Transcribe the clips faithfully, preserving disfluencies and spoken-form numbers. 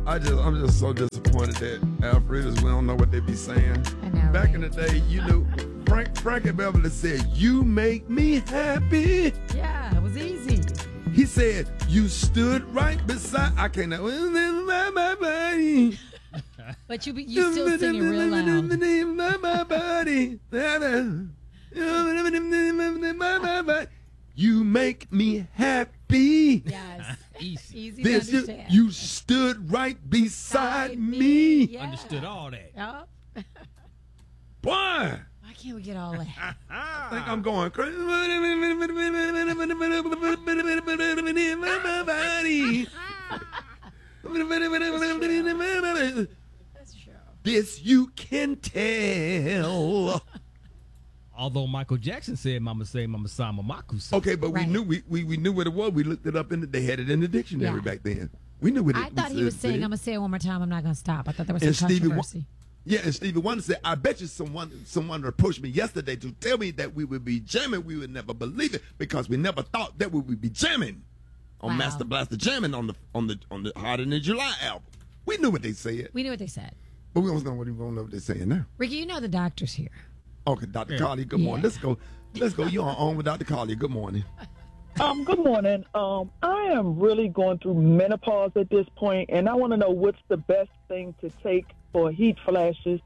I just, I'm just so disappointed that Alfredas, we don't know what they be saying. I know. Back right? in the day, you knew, Frank, Frankie Beverly said, "You make me happy." Yeah, it was easy. He said, "You stood right beside." I can't. But you, be, you still singing real loud. You make me happy. Yes. Easy. Easy This, to you, understand. you stood right beside Beside me. Yeah. Understood all that. Yep. Boy, Why can't we get all that? I think I'm going crazy. That's true. This you can tell. Although Michael Jackson said "Mama say, Mama say, Mama say." Okay, but Right. we knew we, we, we knew what it was. We looked it up in the, they had it in the dictionary Yeah. back then. We knew what it I thought he was saying, then. "I'm gonna say it one more time. I'm not gonna stop." I thought there was And some Stevie Wo- controversy. Yeah, and Stevie Wonder said, "I bet you someone someone approached me yesterday to tell me that we would be jamming. We would never believe it because we never thought that we would be jamming on Wow. Master Blaster jamming on the on the on the Harder Than July album. We knew what they said, We knew what they said. but we don't know what we don't know what they're saying now." Ricky, you know the doctor's here. Okay, Doctor Yeah. Carly, good morning. Yeah. Let's go. Let's go. You're on with Doctor Carly. Good morning. Um, good morning. Um, I am really going through menopause at this point, and I want to know what's the best thing to take for heat flashes.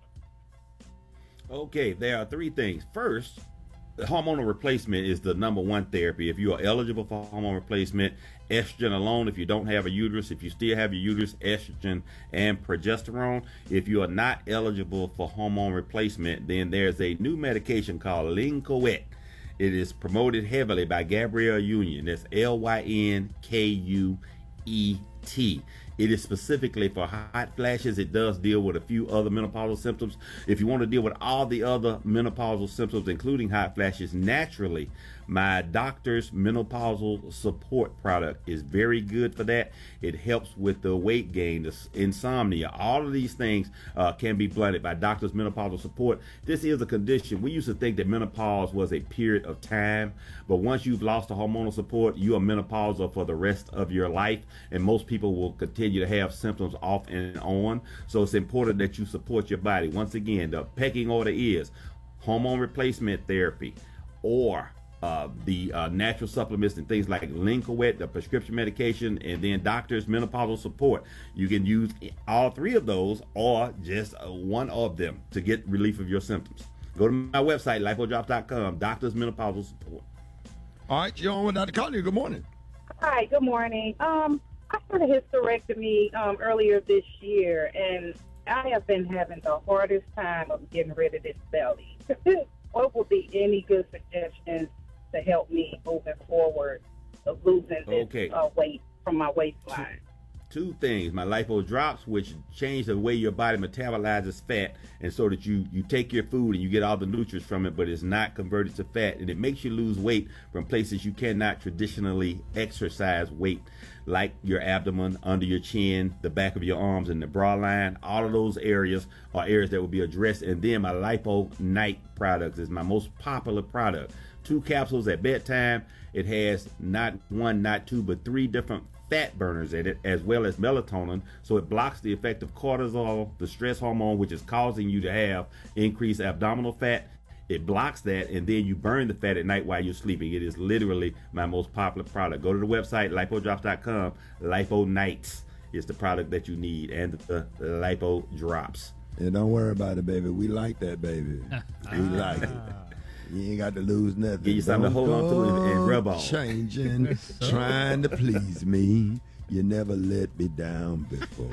Okay, there are three things. First, the hormonal replacement is the number one therapy. If you are eligible for hormone replacement, estrogen alone. If you don't have a uterus, if you still have your uterus, estrogen and progesterone. If you are not eligible for hormone replacement, then there's a new medication called Lynkuet. It is promoted heavily by Gabrielle Union. That's L Y N K U E T. It is specifically for hot flashes. It does deal with a few other menopausal symptoms. If you want to deal with all the other menopausal symptoms, including hot flashes, naturally, my doctor's menopausal support product is very good for that. It helps with the weight gain, the insomnia. All of these things uh, can be blunted by doctor's menopausal support. This is a condition. We used to think that menopause was a period of time, but once you've lost the hormonal support, you are menopausal for the rest of your life, and most people will continue to have symptoms off and on. So it's important that you support your body. Once again, the pecking order is hormone replacement therapy, or Uh, the uh, natural supplements and things like Lynkuet, the prescription medication, and then doctor's menopausal support. You can use all three of those or just uh, one of them to get relief of your symptoms. Go to my website, lipo drops dot com, doctor's menopausal support. All right, you're on with Doctor Carly. Good morning. Hi, good morning. Um, I had a hysterectomy um, earlier this year, and I have been having the hardest time of getting rid of this belly. What would be any good suggestions to help me moving forward of losing this Okay. uh, weight from my waistline? Two things: my lipo drops, which change the way your body metabolizes fat, and so that you you take your food and you get all the nutrients from it, but it's not converted to fat, and it makes you lose weight from places you cannot traditionally exercise weight, like your abdomen, under your chin, the back of your arms, and the bra line. All of those areas are areas that will be addressed. And then my Lipo Night products is my most popular product. Two capsules at bedtime. It has not one, not two, but three different fat burners in it, as well as melatonin, so it blocks the effect of cortisol, the stress hormone, which is causing you to have increased abdominal fat. It blocks that, and then you burn the fat at night while you're sleeping. It is literally my most popular product. Go to the website, lipo drops dot com. Lipo Nights is the product that you need, and the, the Lipo Drops. Yeah, don't worry about it, baby. We like that, baby. We like it. You ain't got to lose nothing. Give you something to Don't hold on to and- and go rub on. Changing, trying to please me. You never let me down before.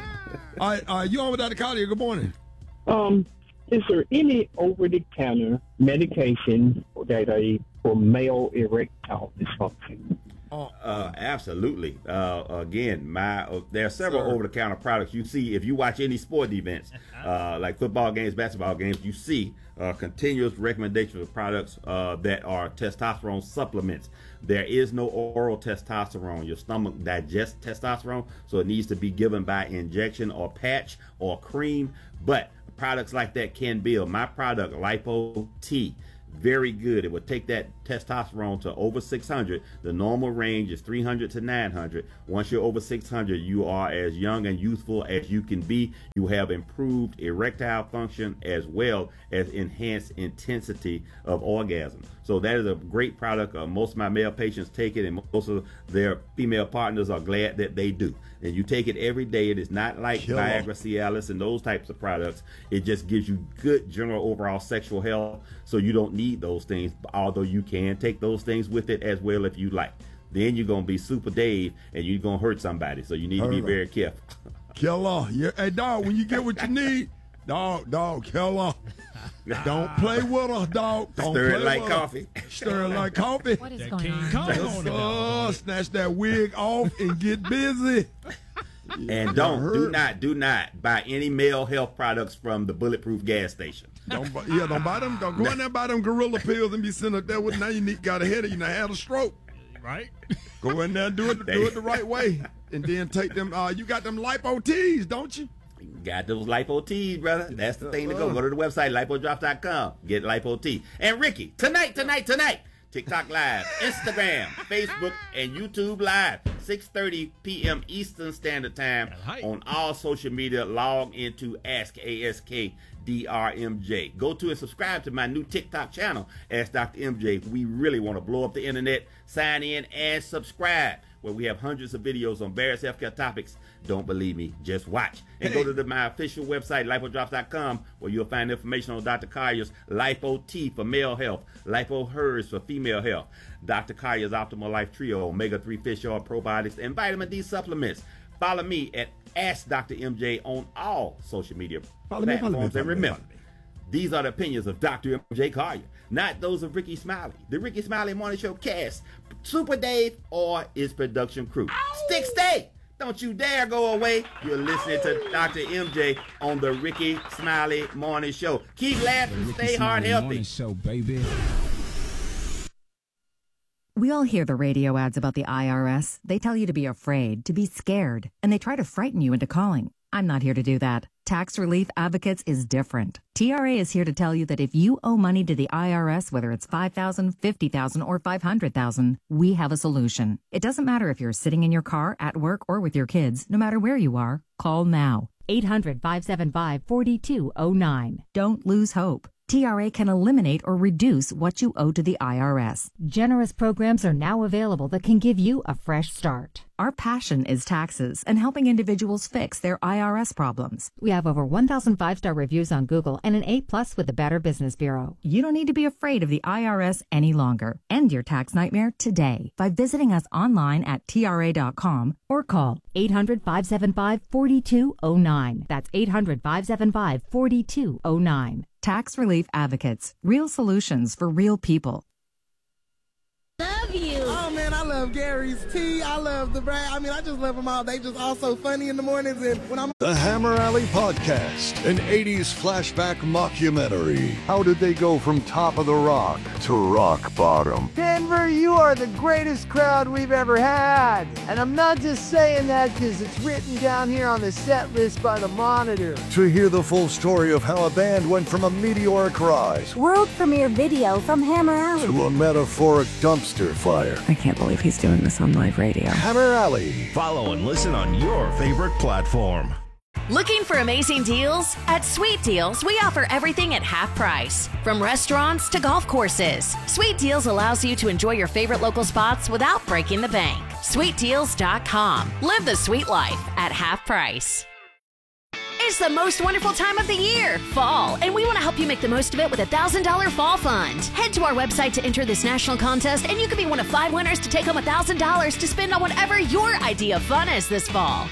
All right, all right, you on with Doctor Carly. Good morning. Um, is there any over-the-counter medication that are for male erectile dysfunction? Uh, absolutely. Uh, again, my uh, there are several Sir. over-the-counter products. You see, if you watch any sport events, uh, like football games, basketball games, you see uh, continuous recommendations of products uh, that are testosterone supplements. There is no oral testosterone. Your stomach digests testosterone, so it needs to be given by injection or patch or cream. But products like that can build. My product, Lipo T, very good. It will take that testosterone to over six hundred. The normal range is three hundred to nine hundred. Once you're over six hundred, you are as young and youthful as you can be. You have improved erectile function as well as enhanced intensity of orgasm. So that is a great product. Uh, most of my male patients take it, and most of their female partners are glad that they do. And you take it every day. It is not like Killer. Viagra, Cialis, and those types of products. It just gives you good general overall sexual health, so you don't need those things, although you can take those things with it as well if you like. Then you're going to be Super Dave, and you're going to hurt somebody, so you need to be very careful. Killer. Yeah. Hey, dog, when you get what you need, dog, dog, killer. Don't play with her, dog. Don't Stir play it like with her. coffee. Stir it like coffee. What is That going King on? Kong Yes, on the sir. dog. Snatch that wig off and get busy. And don't, do Hurt. not, do not buy any male health products from the Bulletproof gas station. Don't buy, yeah, don't buy them. Don't go in there and buy them gorilla pills and be sitting up there with now you need got a headache, you know, had a stroke. Right? Go in there and do it, do it the right way, and then take them. Uh, you got them lipo teas, don't you? Got those lipo teas, brother. That's the thing to go. Go to the website, lipo drops dot com. Get lipo tea. And Ricky, tonight, tonight, tonight, TikTok Live, Instagram, Facebook, and YouTube Live, six thirty p.m. Eastern Standard Time Right. on all social media. Log into Ask A S K D R M J. Go to and subscribe to my new TikTok channel, Ask Doctor M J. We really want to blow up the internet. Sign in and subscribe, where we have hundreds of videos on various healthcare topics. Don't believe me, just watch. And go to the, my official website, lipo drops dot com, where you'll find information on Doctor Collier's Lipo T for male health, Lipo Hers for female health, Doctor Collier's Optimal Life Trio, omega three fish oil, probiotics, and vitamin D supplements. Follow me at Ask Doctor M J on all social media Follow me, platforms. follow me, follow and me, remember, follow me. these are the opinions of Doctor M J Collier, not those of Ricky Smiley, the Ricky Smiley Morning Show cast, Super Dave, or his production crew. Stick, stay! Don't you dare go away. You're listening to Doctor M J on the Ricky Smiley Morning Show. Keep laughing, stay heart healthy. Show, baby. We all hear the radio ads about the I R S. They tell you to be afraid, to be scared, and they try to frighten you into calling. I'm not here to do that. Tax Relief Advocates is different. T R A is here to tell you that if you owe money to the I R S, whether it's five thousand dollars, fifty thousand dollars, or five hundred thousand dollars, we have a solution. It doesn't matter if you're sitting in your car, at work, or with your kids. No matter where you are, call now. eight hundred, five seven five, four two zero nine. Don't lose hope. T R A can eliminate or reduce what you owe to the I R S. Generous programs are now available that can give you a fresh start. Our passion is taxes and helping individuals fix their I R S problems. We have over one thousand five-star reviews on Google and an A plus with the Better Business Bureau. You don't need to be afraid of the I R S any longer. End your tax nightmare today by visiting us online at T R A dot com or call eight hundred, five seven five, four two zero nine. That's eight hundred, five seven five, four two zero nine. Tax Relief Advocates. Real solutions for real people. Love you. Oh man, I love Gary's tea. I love the brand. I mean, I just love them all. They just all so funny in the mornings. And when I'm The Hammer Alley Podcast, an eighties flashback mockumentary. How did they go from top of the rock to rock bottom? Denver, you are the greatest crowd we've ever had. And I'm not just saying that because it's written down here on the set list by the Monitor. To hear the full story of how a band went from a meteoric rise World premiere video from Hammer Alley to a metaphoric dumpster fire. I can't believe he's doing this on live radio. Hammer Alley. Follow and listen on your favorite platform. Looking for amazing deals? At Sweet Deals, we offer everything at half price. From restaurants to golf courses, Sweet Deals allows you to enjoy your favorite local spots without breaking the bank. sweet deals dot com. Live the sweet life at half price. It's the most wonderful time of the year, fall, and we want to help you make the most of it with a one thousand dollars Fall Fund. Head to our website to enter this national contest, and you could be one of five winners to take home one thousand dollars to spend on whatever your idea of fun is this fall.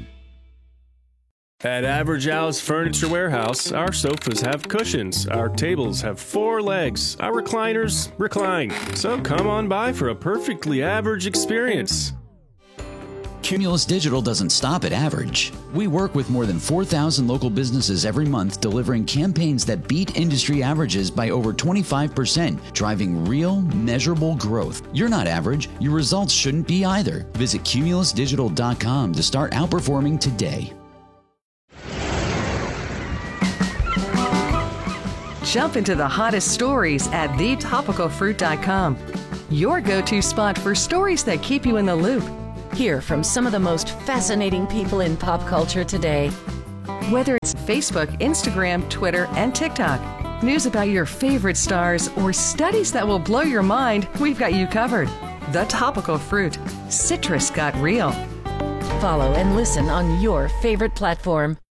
At Average Al's Furniture Warehouse, our sofas have cushions, our tables have four legs, our recliners recline. So come on by for a perfectly average experience. Cumulus Digital doesn't stop at average. We work with more than four thousand local businesses every month, delivering campaigns that beat industry averages by over twenty-five percent, driving real, measurable growth. You're not average. Your results shouldn't be either. Visit cumulus digital dot com to start outperforming today. Jump into the hottest stories at the topical fruit dot com. Your go-to spot for stories that keep you in the loop. Hear from some of the most fascinating people in pop culture today. Whether it's Facebook, Instagram, Twitter, and TikTok, news about your favorite stars, or studies that will blow your mind, we've got you covered. The Topical Fruit. Citrus got real. Follow and listen on your favorite platform.